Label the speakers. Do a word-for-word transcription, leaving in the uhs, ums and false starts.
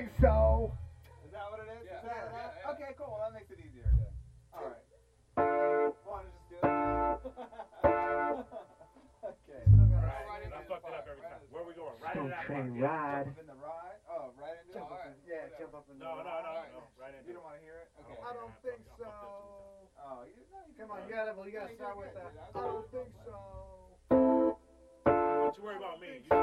Speaker 1: think so.
Speaker 2: Is that what it is?
Speaker 3: Yeah.
Speaker 2: Is that
Speaker 3: Yeah,
Speaker 2: that?
Speaker 3: yeah.
Speaker 2: Okay, cool. That makes it easier. All right. Want to just do it? Okay. Still got
Speaker 3: Right.
Speaker 2: right
Speaker 3: I
Speaker 2: into
Speaker 3: fucked it up every time. Where are we going? Right into that
Speaker 1: Don't
Speaker 3: part.
Speaker 1: say ride.
Speaker 2: Jump up in the ride. Oh, right into
Speaker 3: Jump
Speaker 2: it.
Speaker 3: up in-
Speaker 2: Yeah,
Speaker 3: whatever.
Speaker 2: jump up in the
Speaker 3: No, no, no,
Speaker 2: ride.
Speaker 3: no. Right into
Speaker 2: You
Speaker 3: it.
Speaker 2: don't want to hear it? Okay.
Speaker 3: I
Speaker 1: I don't think so.
Speaker 2: Oh, you, no, you
Speaker 1: Come
Speaker 2: can
Speaker 1: on,
Speaker 2: do
Speaker 1: you
Speaker 2: it.
Speaker 1: gotta, well, you
Speaker 2: No,
Speaker 1: gotta
Speaker 2: you
Speaker 1: start
Speaker 2: did
Speaker 1: with
Speaker 2: good,
Speaker 1: that.
Speaker 2: dude.
Speaker 1: I don't think so.
Speaker 3: Don't you worry about me. You